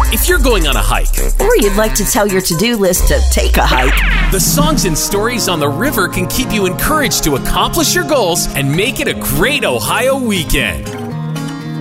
if you're going on a hike, or you'd like to tell your to-do list to take a hike, the songs and stories on the river can keep you encouraged to accomplish your goals and make it a great Ohio weekend.